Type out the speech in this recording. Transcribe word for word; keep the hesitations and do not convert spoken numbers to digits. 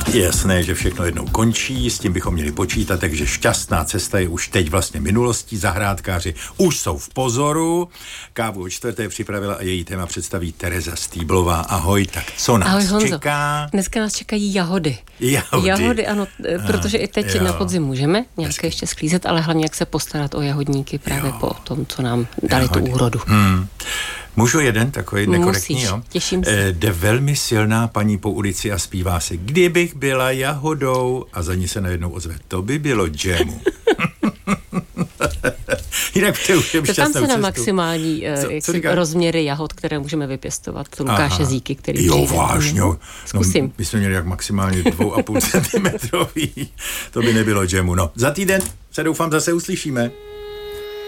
Je jasné, že všechno jednou končí, s tím bychom měli počítat, takže šťastná cesta je už teď vlastně minulostí. Zahrádkáři už jsou v pozoru. Kávu o čtvrté připravila a její téma představí Tereza Stýblová. Ahoj, tak co nás Ahoj, Honzo. čeká? Dneska nás čekají jahody. Jahody. Jahody, ano, protože i teď jo. na podzim můžeme nějaké Hezky. ještě sklízet, ale hlavně jak se postarat o jahodníky právě Jo. po tom, co nám dali Jahody. tu úrodu. Hmm. Můžu jeden takový nekorektní, Musíš, jo? těším se. Eh, jde velmi silná paní po ulici a zpívá se Kdybych byla jahodou a za ní se najednou ozve To by bylo džemu. Jinak přeju To tam se na maximální Co- uh, co říká? rozměry jahod, které můžeme vypěstovat. Lukáše Zíky, který Jo, přijde. vážně. No, Zkusím. my jsme měli jak maximálně dvou a půl centimetrový. To by nebylo džemu. No, za týden se doufám zase uslyšíme.